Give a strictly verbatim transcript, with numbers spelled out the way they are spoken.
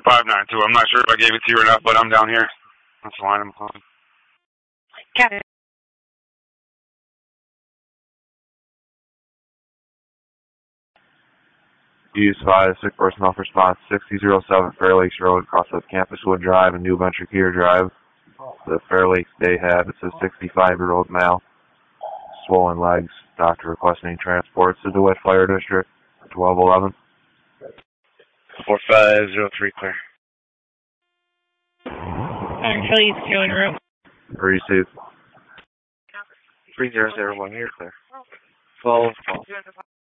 five nine two. I'm not sure if I gave it to you or not, but I'm down here. That's the line I'm calling. Got it. Use five, sick person off response, sixty oh seven Fair Lakes Road, across of Campus Wood Drive and New Venture Keir Drive. The Fair Lakes Day Hab. It's a sixty-five-year-old male. Swollen legs. Doctor requesting transport to DeWitt Fire District, twelve eleven. four five zero three, clear. Actually, it's going room. Receive. three zero zero one, here, clear. twelve, twelve.